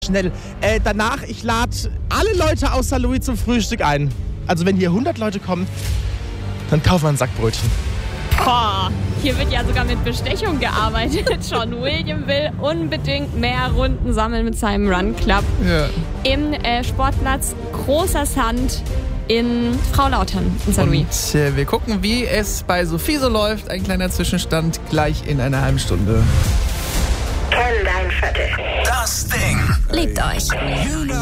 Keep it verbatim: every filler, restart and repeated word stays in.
Schnell. Äh, danach, ich lade alle Leute außer Louis zum Frühstück ein. Also wenn hier hundert Leute kommen, dann kaufen wir ein Sackbrötchen. Oh, hier wird ja sogar mit Bestechung gearbeitet. John William will unbedingt mehr Runden sammeln mit seinem Run Club. Ja. Im äh, Sportplatz Großer Sand in Frau-Lautern in Saint Louis. Und äh, wir gucken, wie es bei Sophie so läuft. Ein kleiner Zwischenstand gleich in einer halben Stunde. Kenn dein Viertel. Das Ding. Liebt euch.